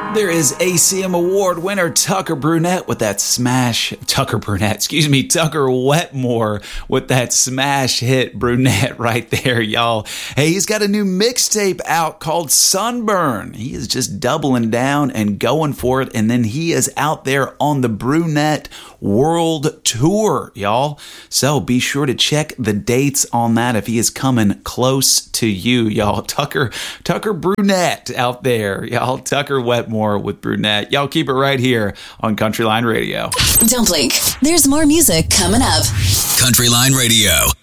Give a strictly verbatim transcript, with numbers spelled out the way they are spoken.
There is A C M Award winner Tucker Brunette with that smash, Tucker Brunette, excuse me, Tucker Wetmore with that smash hit Brunette right there, y'all. Hey, he's got a new mixtape out called Sunburn. He is just doubling down and going for it, and then he is out there on the Brunette World Tour, y'all. So be sure to check the dates on that if he is coming close to you, y'all. Tucker, Tucker Brunette out there, y'all. Tucker Wetmore with Brunette. Y'all keep it right here on Country Line Radio. Don't blink. There's more music coming up. Country Line Radio.